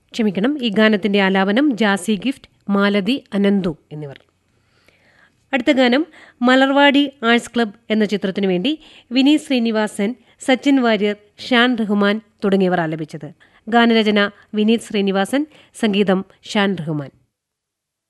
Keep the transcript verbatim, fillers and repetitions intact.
ക്ഷമിക്കണം ഈ ഗാനത്തിന്റെ ആലാപനം ജാസി ഗിഫ്റ്റ്, മാലതി, അനന്തു എന്നിവർ. അടുത്ത ഗാനം മലർവാടി ആർട്സ് ക്ലബ് എന്ന ചിത്രത്തിനു വേണ്ടി വിനീത് ശ്രീനിവാസൻ, സച്ചിൻ വാര്യർ, ഷാൻ റഹ്മാൻ തുടങ്ങിയവർ ആലപിച്ചത്. ഗാനരചന വിനീത് ശ്രീനിവാസൻ, സംഗീതം ഷാൻ റഹ്മാൻ.